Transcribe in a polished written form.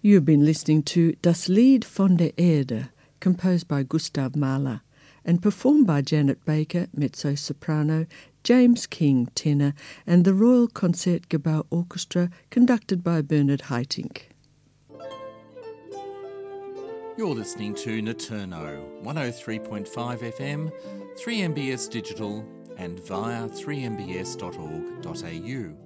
You've been listening to Das Lied von der Erde, composed by Gustav Mahler and performed by Janet Baker, mezzo-soprano, James King, tenor, and the Royal Concertgebouw Orchestra, conducted by Bernard Haitink. You're listening to Naturno, 103.5 FM, 3MBS Digital, and via 3mbs.org.au.